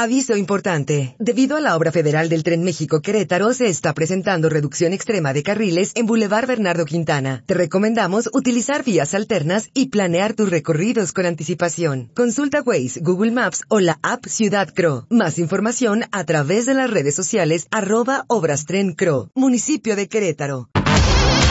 Aviso importante. Debido a la obra federal del Tren México-Querétaro, se está presentando reducción extrema de carriles en Boulevard Bernardo Quintana. Te recomendamos utilizar vías alternas y planear tus recorridos con anticipación. Consulta Waze, Google Maps o la app Ciudad Cro. Más información a través de las redes sociales @ObrasTrenCro. Municipio de Querétaro.